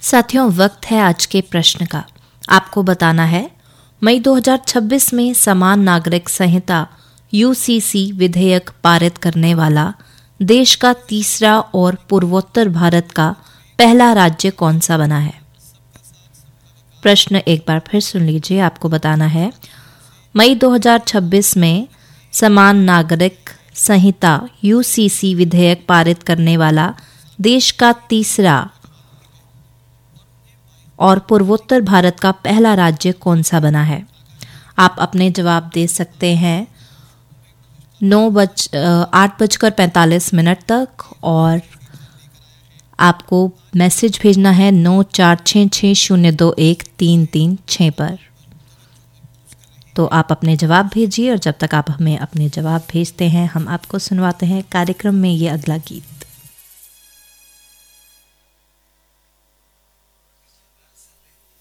साथियों, वक्त है आज के प्रश्न का। आपको बताना है, मई 2026 में समान नागरिक संहिता यूसीसी विधेयक पारित करने वाला देश का तीसरा और पूर्वोत्तर भारत का पहला राज्य कौन सा बना है। प्रश्न एक बार फिर सुन लीजिए। आपको बताना है, मई 2026 में समान नागरिक संहिता यूसीसी विधेयक पारित करने वाला देश का तीसरा और पूर्वोत्तर भारत का पहला राज्य कौन सा बना है। आप अपने जवाब दे सकते हैं 8:45 तक और आपको मैसेज भेजना है 9466021336 पर। तो आप अपने जवाब भेजिए और जब तक आप हमें अपने जवाब भेजते हैं, हम आपको सुनवाते हैं कार्यक्रम में ये अगला गीत।